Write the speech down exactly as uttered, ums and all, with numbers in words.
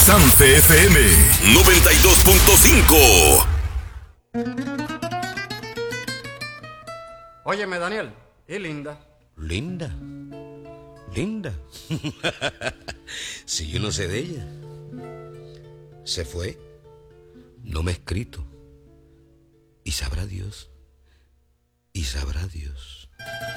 Sanse F M noventa y dos punto cinco. Óyeme, Daniel, ¿y Linda? ¿Linda? ¿Linda? Si yo no sé de ella. Se fue. No me ha escrito. Y sabrá Dios. Y sabrá Dios.